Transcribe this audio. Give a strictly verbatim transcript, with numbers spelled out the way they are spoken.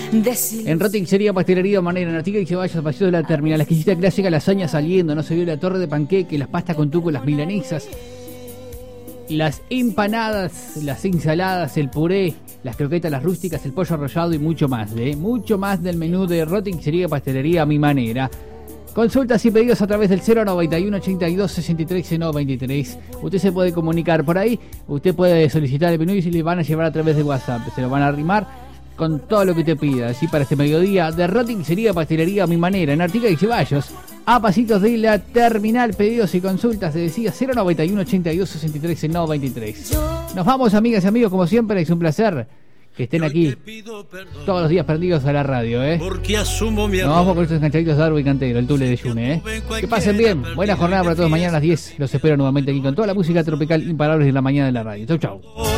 En Roticería Pastelería Manera, en Artigas y Ceballos, pasillo de la terminal, la exquisita clásica lasaña saliendo, no se vio la torre de panqueque, las pastas con tuco, las milanesas, las empanadas, las ensaladas, el puré, las croquetas, las rústicas, el pollo arrollado y mucho más, ¿eh? Mucho más del menú de Roticería Pastelería a mi manera. Consultas y pedidos a través del cero noventa y uno ochenta y dos sesenta y tres veintitrés. Usted se puede comunicar por ahí, usted puede solicitar el menú y se le van a llevar a través de WhatsApp, se lo van a arrimar con todo lo que te pida, así para este mediodía de Roticería Pastelería a mi manera, en Artigas y Ceballos, a pasitos de la terminal. Pedidos y consultas, se decía cero noventa y uno ochenta y dos sesenta y tres veintitrés. Nos vamos, amigas y amigos, como siempre, es un placer que estén aquí todos los días prendidos a la radio, ¿eh? Nos vamos con estos enganchaditos de Darbo y Cantero, el Tule de Yune, ¿eh? Que pasen bien, buena jornada para todos. Mañana a las diez los espero nuevamente aquí con toda la música tropical imparables de la mañana de la radio. Chau, chau.